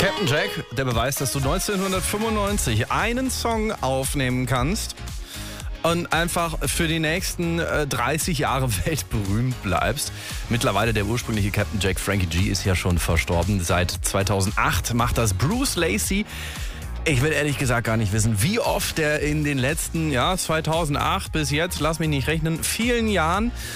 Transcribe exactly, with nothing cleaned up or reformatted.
Captain Jack, der Beweis, dass du neunzehnhundertfünfundneunzig einen Song aufnehmen kannst und einfach für die nächsten äh, dreißig Jahre weltberühmt bleibst. Mittlerweile der ursprüngliche Captain Jack, Frankie G, ist ja schon verstorben. Seit zweitausendacht macht das Bruce Lacey. Ich will ehrlich gesagt gar nicht wissen, wie oft der in den letzten, ja, zweitausendacht bis jetzt, lass mich nicht rechnen, vielen Jahren